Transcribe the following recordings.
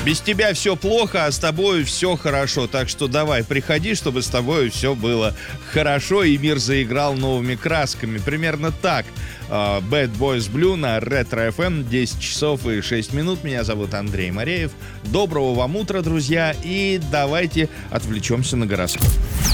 Без тебя все плохо, а с тобой все хорошо. Так что давай, приходи, чтобы с тобой все было хорошо и мир заиграл новыми красками. Примерно так. Bad Boys Blue на Ретро FM, 10 часов и 6 минут. Меня зовут Андрей Мореев. Доброго вам утра, друзья. И давайте отвлечемся на гороскоп.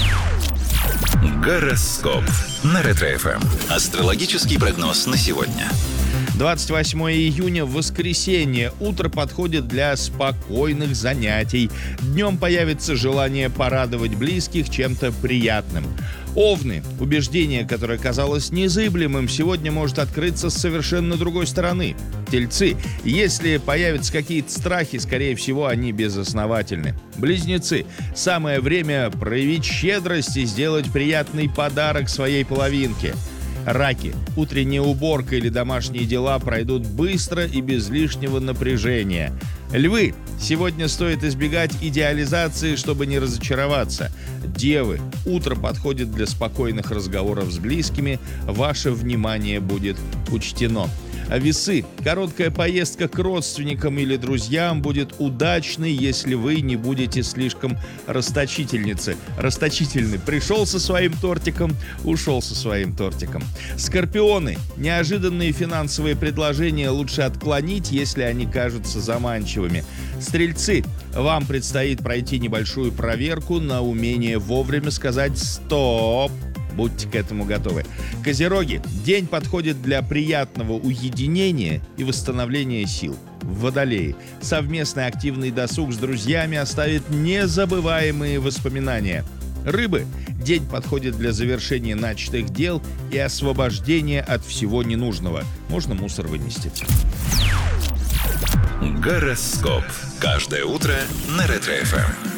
Гороскоп на Ретро FM. Астрологический прогноз на сегодня. 28 июня, воскресенье. Утро подходит для спокойных занятий. Днем появится желание порадовать близких чем-то приятным. Овны. Убеждение, которое казалось незыблемым, сегодня может открыться с совершенно другой стороны. Тельцы. Если появятся какие-то страхи, скорее всего, они безосновательны. Близнецы. Самое время проявить щедрость и сделать приятный подарок своей половинке. Раки. Утренняя уборка или домашние дела пройдут быстро и без лишнего напряжения. Львы. Сегодня стоит избегать идеализации, чтобы не разочароваться. Девы. Утро подходит для спокойных разговоров с близкими. Ваше внимание будет учтено. Весы. Короткая поездка к родственникам или друзьям будет удачной, если вы не будете слишком расточительны. Пришел со своим тортиком, ушел со своим тортиком. Скорпионы. Неожиданные финансовые предложения лучше отклонить, если они кажутся заманчивыми. Стрельцы. Вам предстоит пройти небольшую проверку на умение вовремя сказать «стоп». Будьте к этому готовы. Козероги. День подходит для приятного уединения и восстановления сил. Водолеи. Совместный активный досуг с друзьями оставит незабываемые воспоминания. Рыбы. День подходит для завершения начатых дел и освобождения от всего ненужного. Можно мусор вынести. Гороскоп. Каждое утро на Ретро FM.